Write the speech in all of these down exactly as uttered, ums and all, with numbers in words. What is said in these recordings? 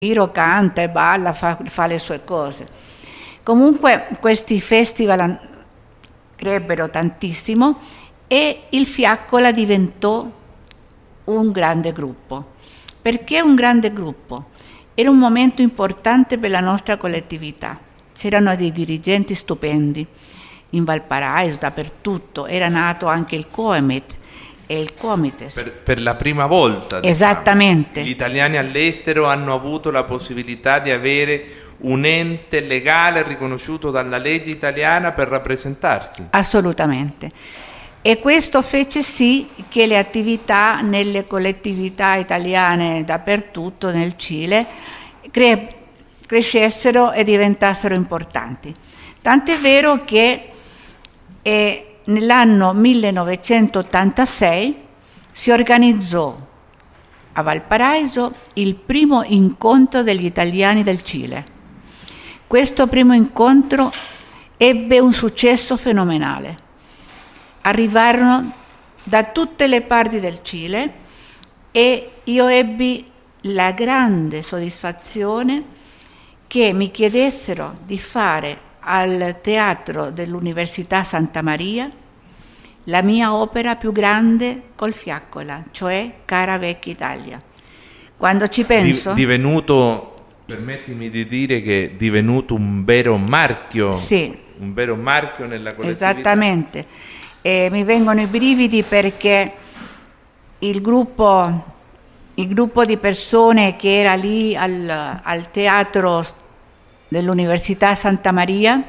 giro, canta e balla, fa, fa le sue cose. Comunque questi festival crebbero tantissimo e il Fiaccola diventò un grande gruppo. Perché un grande gruppo? Era un momento importante per la nostra collettività. C'erano dei dirigenti stupendi in Valparaiso, dappertutto. Era nato anche il Coemet e il Comites. Per, per la prima volta, esattamente, diciamo, gli italiani all'estero hanno avuto la possibilità di avere un ente legale riconosciuto dalla legge italiana per rappresentarsi. Assolutamente. E questo fece sì che le attività nelle collettività italiane dappertutto nel Cile cre- crescessero e diventassero importanti. Tant'è vero che eh, nell'anno millenovecentottantasei si organizzò a Valparaiso il primo incontro degli italiani del Cile. Questo primo incontro ebbe un successo fenomenale. Arrivarono da tutte le parti del Cile e io ebbi la grande soddisfazione che mi chiedessero di fare al Teatro dell'Università Santa Maria la mia opera più grande col Fiaccola, cioè Cara Vecchia Italia. Quando ci penso... Di, divenuto, permettimi di dire che è divenuto un vero marchio, sì, un vero marchio nella collettività. Esattamente. E mi vengono i brividi perché il gruppo, il gruppo di persone che era lì al, al Teatro dell'Università Santa Maria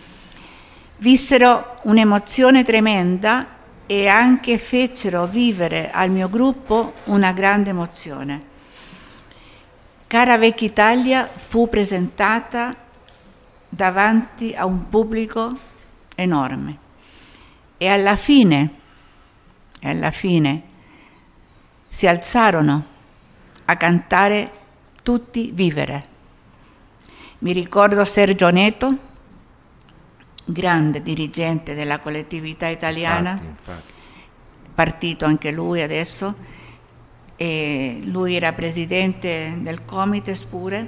vissero un'emozione tremenda e anche fecero vivere al mio gruppo una grande emozione. Cara Vecchia Italia fu presentata davanti a un pubblico enorme e alla fine, e alla fine si alzarono a cantare tutti Vivere. Mi ricordo Sergio Neto, grande dirigente della collettività italiana, infatti, infatti. partito anche lui adesso, e lui era presidente del Comites pure,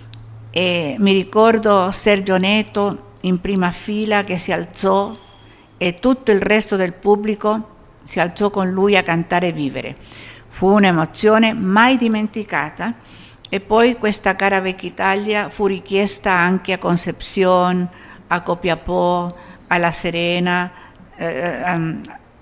e mi ricordo Sergio Neto in prima fila che si alzò e tutto il resto del pubblico si alzò con lui a cantare Vivere. Fu un'emozione mai dimenticata. E poi questa Cara Vecchia Italia fu richiesta anche a Concepción, a Copiapó, a La Serena, eh, um,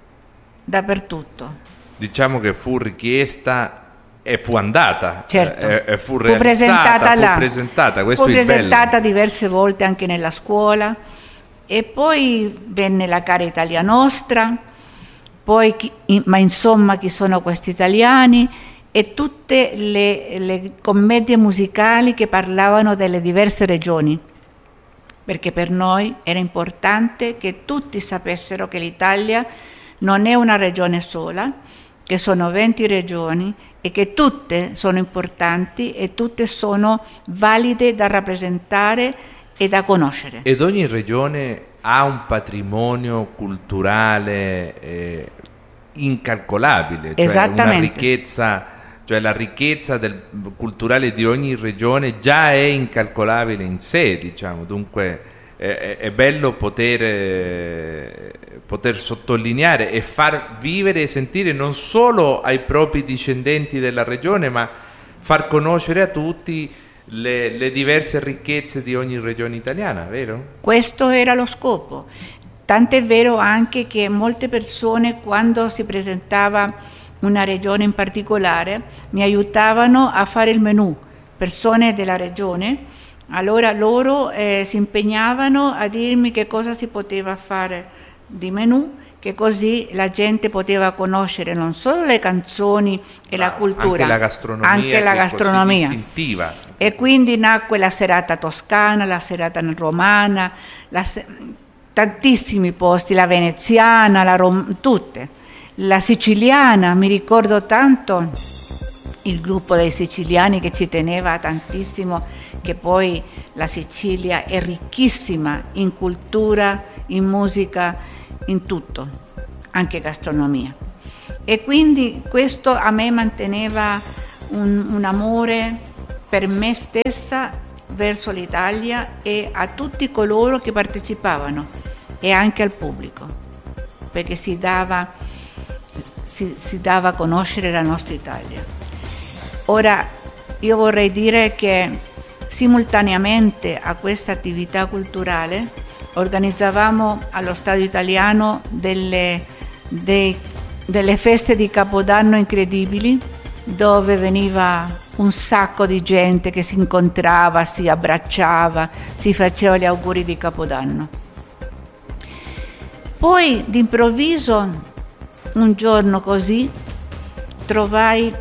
dappertutto. Diciamo che fu richiesta e fu andata, certo. e, e fu, fu presentata fu là, presentata, questo fu è presentata bello. diverse volte anche nella scuola e poi venne la Cara Italia Nostra, poi chi, ma insomma chi sono questi italiani e tutte le, le commedie musicali che parlavano delle diverse regioni, perché per noi era importante che tutti sapessero che l'Italia non è una regione sola, che sono venti regioni e che tutte sono importanti e tutte sono valide da rappresentare e da conoscere. Ed ogni regione ha un patrimonio culturale eh, incalcolabile, cioè una ricchezza... Cioè la ricchezza del, culturale di ogni regione già è incalcolabile in sé, diciamo, dunque è, è bello poter, eh, poter sottolineare e far vivere e sentire non solo ai propri discendenti della regione, ma far conoscere a tutti le, le diverse ricchezze di ogni regione italiana, vero? Questo era lo scopo, tant'è vero anche che molte persone quando si presentava una regione in particolare, mi aiutavano a fare il menù, persone della regione, allora loro eh, si impegnavano a dirmi che cosa si poteva fare di menù, che così la gente poteva conoscere non solo le canzoni e ah, la cultura, anche la gastronomia, anche la gastronomia. Distintiva. E quindi nacque la serata toscana, la serata romana, la se- tantissimi posti, la veneziana, la rom- tutte. La siciliana, mi ricordo tanto il gruppo dei siciliani che ci teneva tantissimo, che poi la Sicilia è ricchissima in cultura, in musica, in tutto, anche gastronomia. E quindi questo a me manteneva un, un amore per me stessa verso l'Italia e a tutti coloro che partecipavano e anche al pubblico, perché si dava, si, si dava a conoscere la nostra Italia. Ora, io vorrei dire che simultaneamente a questa attività culturale organizzavamo allo Stadio Italiano delle, dei, delle feste di Capodanno incredibili, dove veniva un sacco di gente che si incontrava, si abbracciava, si faceva gli auguri di Capodanno. Poi d'improvviso, un giorno così, trovai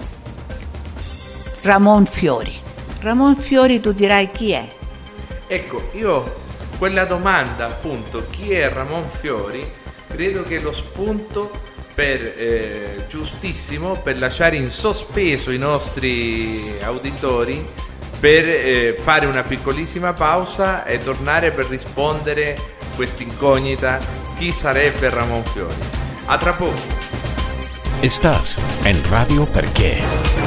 Ramon Fiori. Ramon Fiori, tu dirai chi è? Ecco, io quella domanda, appunto, chi è Ramon Fiori, credo che lo spunto per eh, giustissimo per lasciare in sospeso i nostri auditori, per eh, fare una piccolissima pausa e tornare per rispondere questa incognita: chi sarebbe Ramon Fiori? A tra poco. Estás en Radio Perché.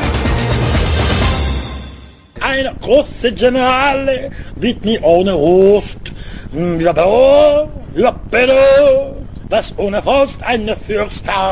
Eine große Generale wird nie ohne Rost. Ja, aber, ja, bitte, was ohne Rost eine Fürst